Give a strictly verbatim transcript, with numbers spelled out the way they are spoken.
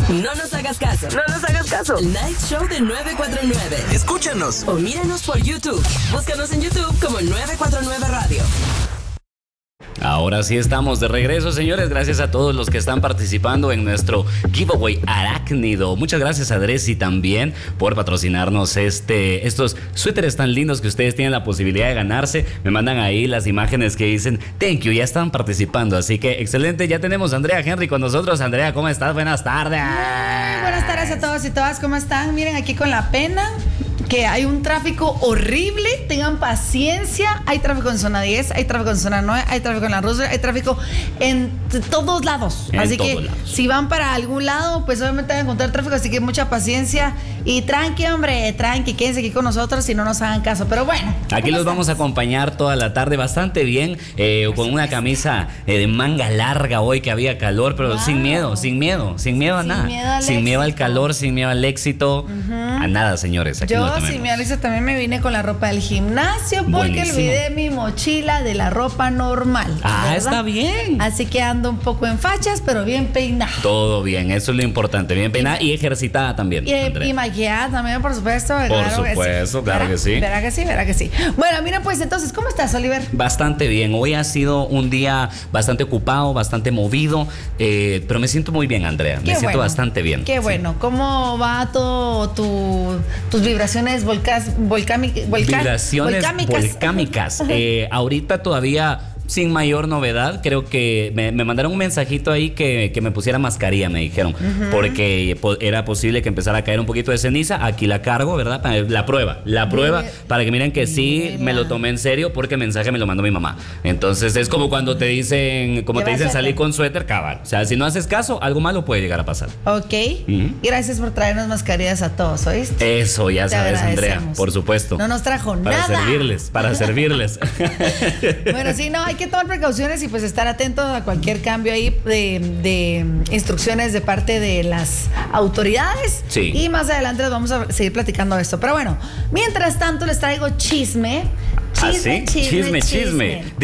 No nos hagas caso. No nos hagas caso. El Night Show de nueve cuatro nueve. Escúchanos. O míranos por YouTube. Búscanos en YouTube como nueve cuatro nueve Radio. Ahora sí estamos de regreso, señores. Gracias a todos los que están participando en nuestro giveaway arácnido. Muchas gracias a Dressy también por patrocinarnos este, estos suéteres tan lindos que ustedes tienen la posibilidad de ganarse. Me mandan ahí las imágenes que dicen thank you, ya están participando. Así que excelente, ya tenemos a Andrea Henry con nosotros. Andrea, ¿cómo estás? Buenas tardes. Muy buenas tardes a todos y todas, ¿cómo están? Miren, aquí con la pena que hay un tráfico horrible, tengan paciencia. Hay tráfico en zona diez, hay tráfico en zona nueve, hay tráfico en la Roosevelt, hay tráfico en t- todos lados. En así todos que lados. si van para algún lado, pues obviamente van a encontrar tráfico, así que mucha paciencia y tranqui, hombre, tranqui, quédense aquí con nosotros y no nos hagan caso. Pero bueno, aquí los vamos a acompañar toda la tarde bastante bien, eh, con una camisa eh, de manga larga hoy que había calor, pero Wow. sin miedo, sin miedo, sin miedo a Sin nada. miedo al sin miedo al éxito. calor, sin miedo al éxito, uh-huh. a nada, señores. Aquí yo, lo si tenemos. me analizo, también me vine con la ropa del gimnasio porque Buenísimo. olvidé mi mochila de la ropa normal. Ah, ¿verdad? está bien. Así que ando un poco en fachas, pero bien peinada. Todo bien, eso es lo importante, bien peinada y, y ejercitada también. Y, Andrea. y maquillada también, por supuesto. Por claro supuesto, que sí. claro ¿Verá? que sí. Verá que sí, verá que sí. Bueno, miren pues entonces, ¿cómo estás, Oliver? Bastante bien, hoy ha sido un día bastante ocupado, bastante movido, eh, pero me siento muy bien, Andrea, me Qué siento bueno. bastante bien. Qué sí. bueno. ¿Cómo va todo tu, tus vibraciones volcás, volcámi- volcá- Vibraciones volcámicas? volcámicas. Eh, ahorita todavía sin mayor novedad, creo que me, me mandaron un mensajito ahí que, que me pusiera mascarilla, me dijeron, uh-huh. porque po- era posible que empezara a caer un poquito de ceniza. Aquí la cargo, ¿verdad? La prueba, la prueba, Bien. para que miren que sí Bien. me lo tomé en serio, porque el mensaje me lo mandó mi mamá. Entonces es como cuando te dicen, como te Lleva dicen suéter. salir con suéter, cabal. O sea, si no haces caso, algo malo puede llegar a pasar. Ok. Ujú. Gracias por traernos mascarillas a todos, ¿oíste? Eso, ya Te sabes, Andrea, agradecemos. por supuesto. No nos trajo Para nada. servirles, para servirles. Bueno, sí, no, hay que tomar precauciones y pues estar atentos a cualquier cambio ahí de, de instrucciones de parte de las autoridades. Sí. Y más adelante les vamos a seguir platicando esto. Pero bueno, mientras tanto les traigo chisme. ¿Ah, Chisme, sí? chisme, Chisme, chisme.